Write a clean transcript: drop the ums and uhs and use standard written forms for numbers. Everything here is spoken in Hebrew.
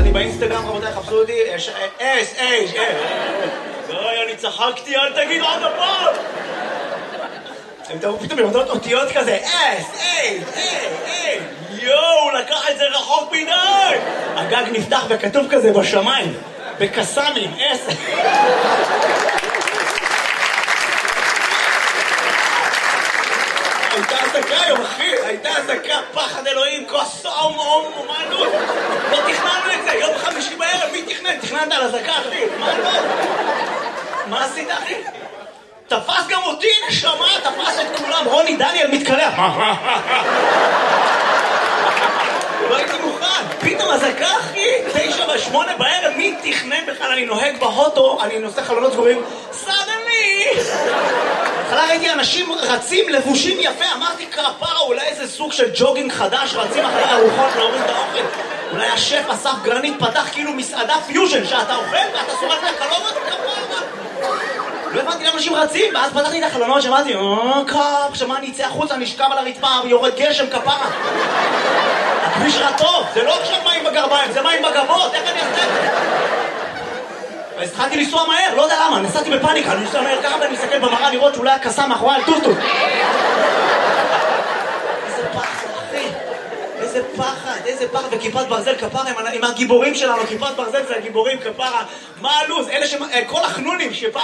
אני באינסטגרם, רבותיי, חפשו אותי, אוי, אני צחקתי, אל תגיד עוד הפעם! הם תראו פתאום יורדות אותיות כזה, יואו, לקח את זה רחוק מדי! הגג נפתח וכתוב כזה בשמיים, בקסמים, הייתה הזקה היום, אחי, הייתה הזקה, פחד אלוהים, כוס אומנות. לא תכננו את זה, יום חמישי בערב, מי תכנן? תכננת על הזקה, אחי, מה לא? מה עשית, אחי? תפס גם אותי, נשמה, תפס את כולם, רוני דניאל מתקלח. לא הייתי מוכן, פתאום הזקה, אחי, 9 ו8 בערב, מי תכנן בכלל? אני נוהג בהוטו, אני נושא חלונות סגורים, סדני! התחלה ראיתי אנשים רצים לבושים יפה, אמרתי כפרה, אולי איזה סוג של ג'וגינג חדש, רצים אחרי ארוחות להוריד את האוכל. אולי השף אסף גרנית פתח כאילו מסעדה פיוז'ן, שאתה אוכל ואתה שורף לחלומות, כפרה. לא הבנתי למה אנשים רצים, ואז פתחתי את החלונות, שמעתי, שמה אני אצא החוצה, נשכב על הרצפה, יורד גשם, כפרה. הכביש רטוב, זה לא עכשיו מים בגרביים, זה מים בגבות, איך אני אעשה את זה? אז התחלתי לנסוע מהר, לא יודע למה, נסעתי בפאניקה, אני נוסע מהר ככה ואני מסתכל במראה לראות שאולי הקסם מאחורי על טוטוט. איזה פחד, אחי. איזה פחד, וכיפת ברזל כפרה עם הגיבורים שלנו, כיפת ברזל זה הגיבורים כפרה. מה הלו"ז? כל החנונים שפעם